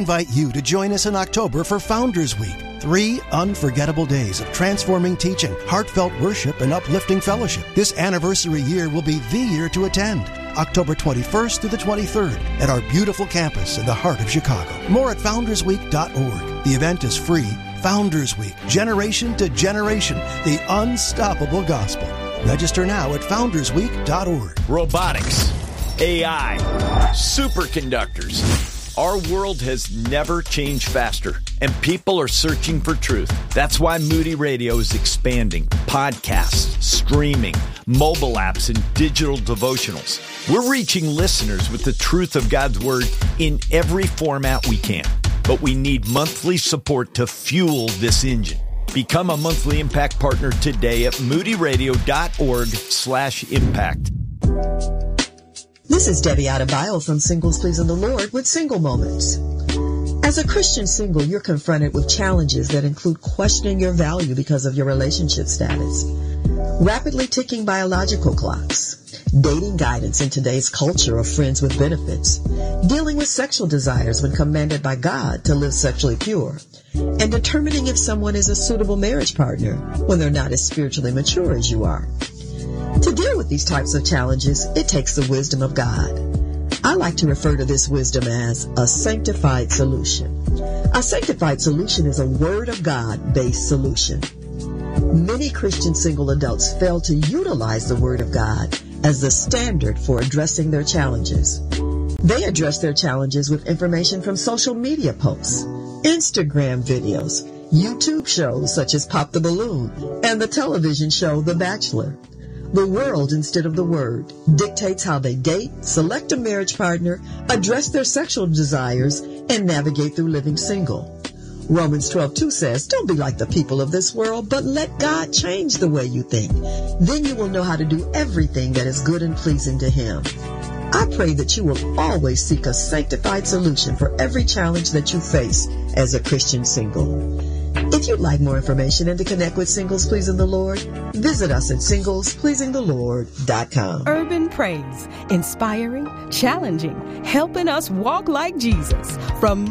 invite you to join us in October for Founders Week. 3 unforgettable days of transforming teaching, heartfelt worship, and uplifting fellowship. This anniversary year will be the year to attend. October 21st through the 23rd at our beautiful campus in the heart of Chicago. More at foundersweek.org. The event is free. Founders Week, generation to generation, the unstoppable gospel. Register now at foundersweek.org. Robotics, AI, superconductors. Our world has never changed faster, and people are searching for truth. That's why Moody Radio is expanding podcasts, streaming, mobile apps, and digital devotionals. We're reaching listeners with the truth of God's Word in every format we can. But we need monthly support to fuel this engine. Become a monthly Impact partner today at moodyradio.org/impact. This is Debbie Adebayo from Singles Pleasing the Lord with Single Moments. As a Christian single, you're confronted with challenges that include questioning your value because of your relationship status, rapidly ticking biological clocks, dating guidance in today's culture of friends with benefits, dealing with sexual desires when commanded by God to live sexually pure, and determining if someone is a suitable marriage partner when they're not as spiritually mature as you are. To deal with these types of challenges, it takes the wisdom of God. I like to refer to this wisdom as a sanctified solution. A sanctified solution is a Word of God-based solution. Many Christian single adults fail to utilize the Word of God as the standard for addressing their challenges. They address their challenges with information from social media posts, Instagram videos, YouTube shows such as Pop the Balloon, and the television show The Bachelor. The world, instead of the Word, dictates how they date, select a marriage partner, address their sexual desires, and navigate through living single. Romans 12:2 says, "Don't be like the people of this world, but let God change the way you think. Then you will know how to do everything that is good and pleasing to Him." I pray that you will always seek a sanctified solution for every challenge that you face as a Christian single. If you'd like more information and to connect with Singles Pleasing the Lord, visit us at SinglesPleasingTheLord.com. Urban Praise, inspiring, challenging, helping us walk like Jesus. From